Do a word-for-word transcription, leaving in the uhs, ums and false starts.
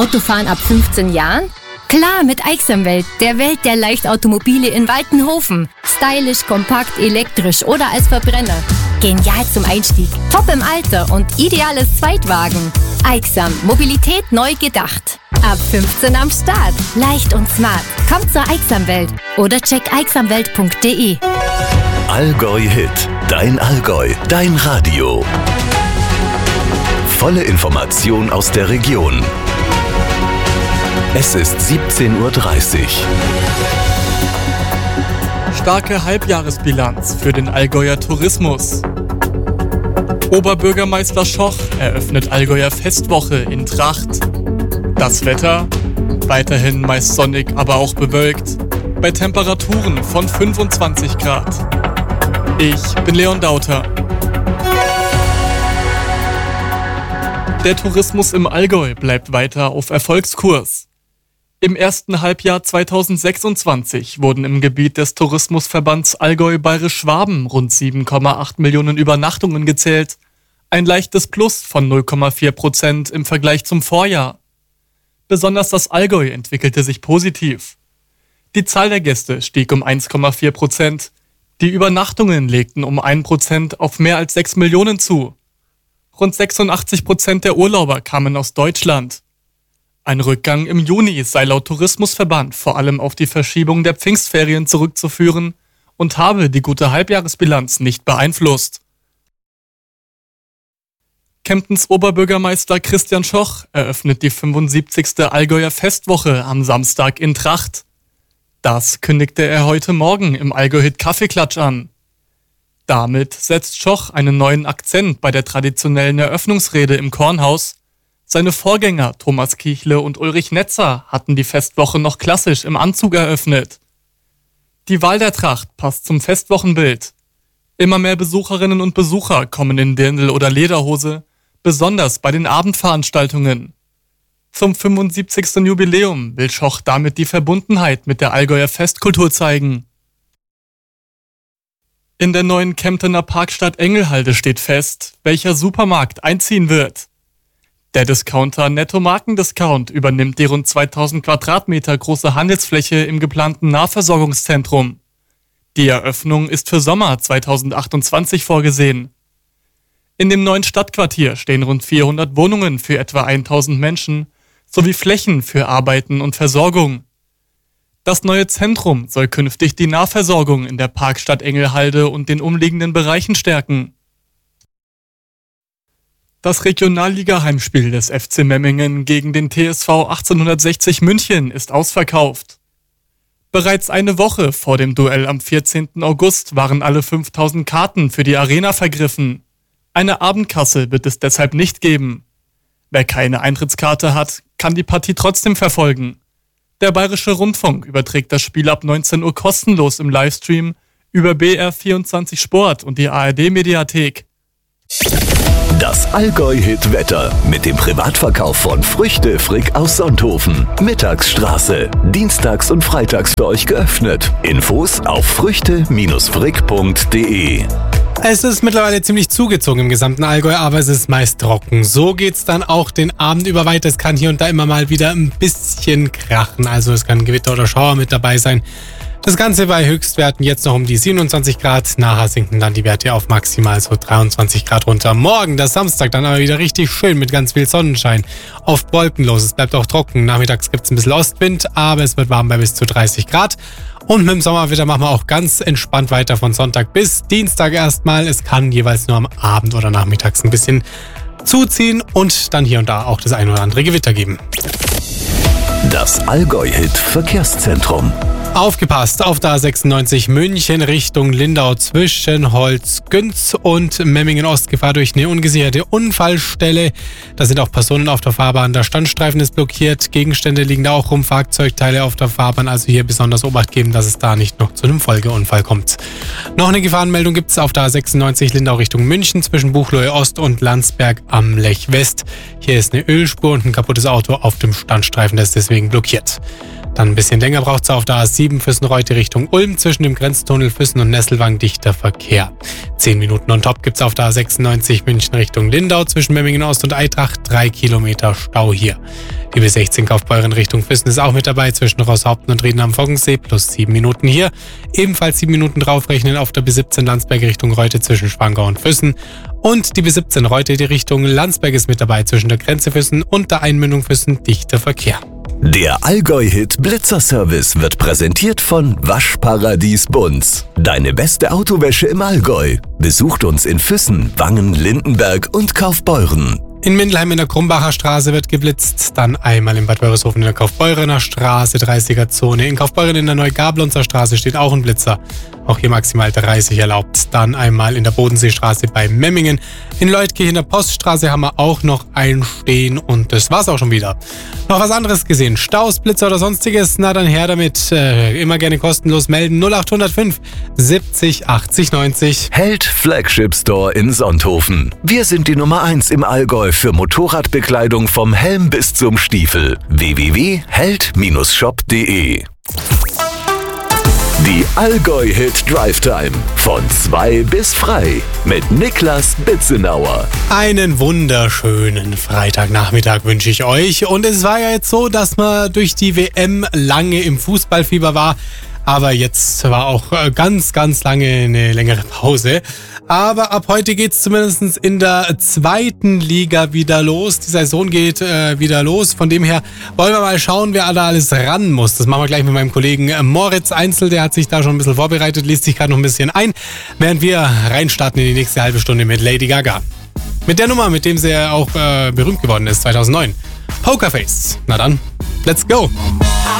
Autofahren ab fünfzehn Jahren? Klar, mit Aixamwelt, der Welt der Leichtautomobile in Waltenhofen. Stylisch, kompakt, elektrisch oder als Verbrenner. Genial zum Einstieg, top im Alter und ideales Zweitwagen. Aixam, Mobilität neu gedacht. Ab fünfzehn am Start. Leicht und smart. Kommt zur Aixamwelt oder check aixamwelt punkt de. Allgäu Hit. Dein Allgäu. Dein Radio. Volle Information aus der Region. Es ist siebzehn Uhr dreißig. Starke Halbjahresbilanz für den Allgäuer Tourismus. Oberbürgermeister Schoch eröffnet Allgäuer Festwoche in Tracht. Das Wetter? Weiterhin meist sonnig, aber auch bewölkt. Bei Temperaturen von fünfundzwanzig Grad. Ich bin Leon Dauter. Der Tourismus im Allgäu bleibt weiter auf Erfolgskurs. Im ersten Halbjahr zweitausendsechsundzwanzig wurden im Gebiet des Tourismusverbands Allgäu-Bayerisch-Schwaben rund sieben Komma acht Millionen Übernachtungen gezählt. Ein leichtes Plus von null Komma vier Prozent im Vergleich zum Vorjahr. Besonders das Allgäu entwickelte sich positiv. Die Zahl der Gäste stieg um eins Komma vier Prozent. Die Übernachtungen legten um ein Prozent auf mehr als sechs Millionen zu. Rund sechsundachtzig Prozent der Urlauber kamen aus Deutschland. Ein Rückgang im Juni sei laut Tourismusverband vor allem auf die Verschiebung der Pfingstferien zurückzuführen und habe die gute Halbjahresbilanz nicht beeinflusst. Kemptens Oberbürgermeister Christian Schoch eröffnet die fünfundsiebzigste Allgäuer Festwoche am Samstag in Tracht. Das kündigte er heute Morgen im Allgäu-Hit Kaffeeklatsch an. Damit setzt Schoch einen neuen Akzent bei der traditionellen Eröffnungsrede im Kornhaus. Seine Vorgänger Thomas Kichle und Ulrich Netzer hatten die Festwoche noch klassisch im Anzug eröffnet. Die Wahl der Tracht passt zum Festwochenbild. Immer mehr Besucherinnen und Besucher kommen in Dirndl oder Lederhose, besonders bei den Abendveranstaltungen. Zum fünfundsiebzigsten Jubiläum will Schoch damit die Verbundenheit mit der Allgäuer Festkultur zeigen. In der neuen Kemptener Parkstadt Engelhalde steht fest, welcher Supermarkt einziehen wird. Der Discounter Netto Markendiscount übernimmt die rund zweitausend Quadratmeter große Handelsfläche im geplanten Nahversorgungszentrum. Die Eröffnung ist für Sommer zweitausendachtundzwanzig vorgesehen. In dem neuen Stadtquartier stehen rund vierhundert Wohnungen für etwa tausend Menschen sowie Flächen für Arbeiten und Versorgung. Das neue Zentrum soll künftig die Nahversorgung in der Parkstadt Engelhalde und den umliegenden Bereichen stärken. Das Regionalliga-Heimspiel des F C Memmingen gegen den T S V achtzehnhundertsechzig München ist ausverkauft. Bereits eine Woche vor dem Duell am vierzehnten August waren alle fünftausend Karten für die Arena vergriffen. Eine Abendkasse wird es deshalb nicht geben. Wer keine Eintrittskarte hat, kann die Partie trotzdem verfolgen. Der Bayerische Rundfunk überträgt das Spiel ab neunzehn Uhr kostenlos im Livestream über B R vierundzwanzig Sport und die A R D-Mediathek. Das Allgäu-Hit-Wetter mit dem Privatverkauf von Früchte Frick aus Sonthofen. Mittagsstraße. Dienstags und freitags für euch geöffnet. Infos auf früchte frick punkt de. Es ist mittlerweile ziemlich zugezogen im gesamten Allgäu, aber es ist meist trocken. So geht's dann auch den Abend über weiter. Es kann hier und da immer mal wieder ein bisschen krachen. Also es kann Gewitter oder Schauer mit dabei sein. Das Ganze bei Höchstwerten jetzt noch um die siebenundzwanzig Grad. Nachher sinken dann die Werte auf maximal so dreiundzwanzig Grad runter. Morgen, der Samstag, dann aber wieder richtig schön mit ganz viel Sonnenschein. Oft wolkenlos, es bleibt auch trocken. Nachmittags gibt's ein bisschen Ostwind, aber es wird warm bei bis zu dreißig Grad. Und mit dem Sommerwetter machen wir auch ganz entspannt weiter von Sonntag bis Dienstag erstmal. Es kann jeweils nur am Abend oder nachmittags ein bisschen zuziehen und dann hier und da auch das ein oder andere Gewitter geben. Das Allgäu-Hit Verkehrszentrum. Aufgepasst, auf der A sechsundneunzig München Richtung Lindau zwischen Holzgünz und Memmingen-Ost Gefahr durch eine ungesicherte Unfallstelle. Da sind auch Personen auf der Fahrbahn, der Standstreifen ist blockiert, Gegenstände liegen da auch rum, Fahrzeugteile auf der Fahrbahn, also hier besonders Obacht geben, dass es da nicht noch zu einem Folgeunfall kommt. Noch eine Gefahrenmeldung gibt es auf der A sechsundneunzig Lindau Richtung München zwischen Buchloe Ost und Landsberg am Lech West. Hier ist eine Ölspur und ein kaputtes Auto auf dem Standstreifen, das ist deswegen blockiert. Dann ein bisschen länger braucht es auf der A sieben Füssen-Reute Richtung Ulm. Zwischen dem Grenztunnel Füssen und Nesselwang dichter Verkehr. zehn Minuten on top gibt es auf der A sechsundneunzig München Richtung Lindau. Zwischen Memmingen Ost und Eintracht drei Kilometer Stau hier. Die B sechzehn Kaufbeuren Richtung Füssen ist auch mit dabei. Zwischen Rosshaupten und Rieden am Foggensee plus sieben Minuten hier. Ebenfalls sieben Minuten draufrechnen auf der B siebzehn Landsberg Richtung Reute zwischen Schwangau und Füssen. Und die B siebzehn Reute die Richtung Landsberg ist mit dabei. Zwischen der Grenze Füssen und der Einmündung Füssen dichter Verkehr. Der Allgäu-Hit Blitzer-Service wird präsentiert von Waschparadies Bunz. Deine beste Autowäsche im Allgäu. Besucht uns in Füssen, Wangen, Lindenberg und Kaufbeuren. In Mindelheim in der Krumbacher Straße wird geblitzt, dann einmal in Bad Wörishofen in der Kaufbeurener Straße, dreißiger Zone. In Kaufbeuren in der Neugablonzer Straße steht auch ein Blitzer, auch hier maximal dreißig erlaubt. Dann einmal in der Bodenseestraße bei Memmingen. In Leutkirch in der Poststraße haben wir auch noch einen stehen und das war's auch schon wieder. Noch was anderes gesehen, Staus, Blitzer oder sonstiges? Na dann her damit, äh, immer gerne kostenlos melden, null acht null fünf siebzig achtzig neunzig. Held Flagship Store in Sonthofen. Wir sind die Nummer eins im Allgäu für Motorradbekleidung vom Helm bis zum Stiefel. w w w punkt held shop punkt de. Die Allgäu-Hit Drive Time von zwei bis frei mit Niklas Bitzenauer. Einen wunderschönen Freitagnachmittag wünsche ich euch. Und es war ja jetzt so, dass man durch die W M lange im Fußballfieber war. Aber jetzt war auch ganz, ganz lange eine längere Pause. Aber ab heute geht's zumindest in der zweiten Liga wieder los. Die Saison geht äh, wieder los. Von dem her wollen wir mal schauen, wer da alles ran muss. Das machen wir gleich mit meinem Kollegen Moritz Einzel. Der hat sich da schon ein bisschen vorbereitet, liest sich gerade noch ein bisschen ein, während wir reinstarten in die nächste halbe Stunde mit Lady Gaga. Mit der Nummer, mit dem sie auch äh, berühmt geworden ist, zweitausendneun. Pokerface. Na dann, let's go!